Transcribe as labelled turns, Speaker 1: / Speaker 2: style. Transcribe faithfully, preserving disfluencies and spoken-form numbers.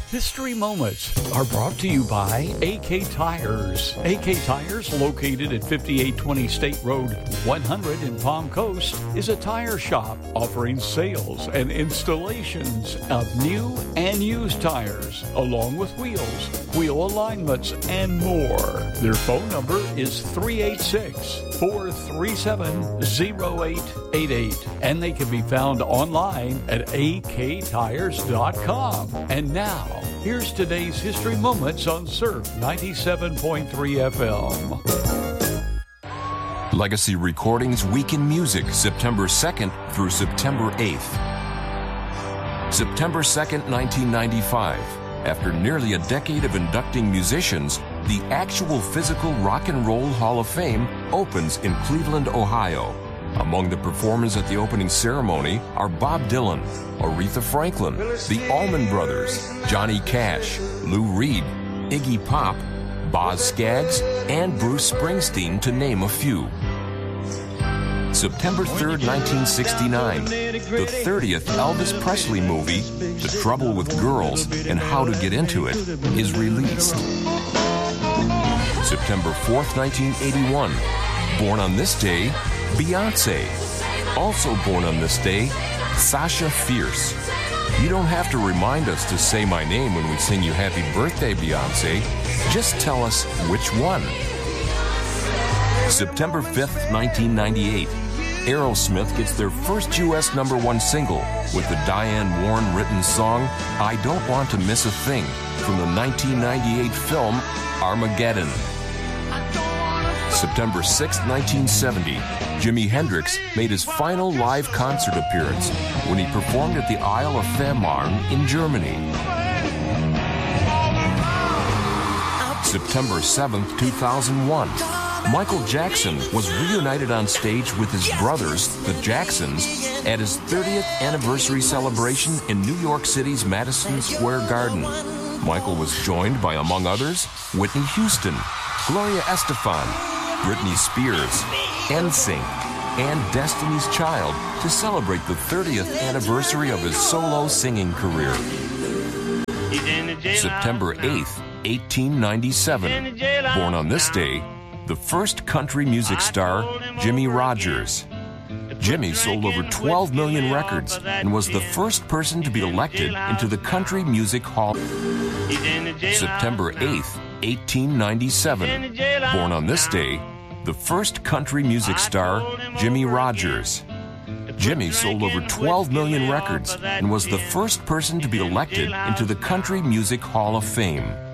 Speaker 1: History Moments are brought to you by A K Tires. A K Tires, located at fifty-eight twenty State Road one hundred in Palm Coast, is a tire shop offering sales and installations of new and used tires, along with wheels, wheel alignments, and more. Their phone number is three eight six, four three seven, zero eight eight eight, and they can be found online at a k tires dot com. And now, here's today's History Moments on Surf ninety-seven point three F M.
Speaker 2: Legacy Recordings Week in Music, September second through September eighth. September second, nineteen ninety-five. After nearly a decade of inducting musicians, the actual physical Rock and Roll Hall of Fame opens in Cleveland, Ohio. Among the performers at the opening ceremony are Bob Dylan, Aretha Franklin, the Allman Brothers, Johnny Cash, Lou Reed, Iggy Pop, Boz Scaggs, and Bruce Springsteen, to name a few. September third, nineteen sixty-nine, the thirtieth Elvis Presley movie, The Trouble with Girls and How to Get Into It, is released. September fourth, nineteen eighty-one, born on this day, Beyonce. Also born on this day, Sasha Fierce. You don't have to remind us to say my name when we sing you happy birthday, Beyonce. Just tell us which one. September fifth, nineteen ninety-eight, Aerosmith gets their first U S number one single with the Diane Warren written song, I Don't Want to Miss a Thing, from the nineteen ninety-eight film Armageddon. September sixth, nineteen seventy, Jimi Hendrix made his final live concert appearance when he performed at the Isle of Fehmarn in Germany. September seventh, two thousand one, Michael Jackson was reunited on stage with his brothers, the Jacksons, at his thirtieth anniversary celebration in New York City's Madison Square Garden. Michael was joined by, among others, Whitney Houston, Gloria Estefan, Britney Spears, N Sync, and Destiny's Child to celebrate the thirtieth anniversary of his solo singing career. September eighth, eighteen ninety-seven. Born on this day, the first country music star, Jimmie Rodgers. Jimmy sold over twelve million records and was the first person to be elected into the Country Music Hall. September eighth, eighteen ninety-seven. Born on this day, the first country music star, Jimmie Rodgers. Jimmy sold over twelve million records and was the first person to be elected into the Country Music Hall of Fame.